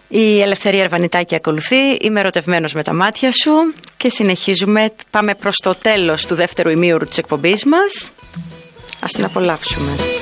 Η Ελευθερία Αρβανιτάκη ακολουθεί. Είμαι ερωτευμένος με τα μάτια σου. Και συνεχίζουμε. Πάμε προς το τέλος του δεύτερου ημίωρου της εκπομπής μας. Ας την απολαύσουμε.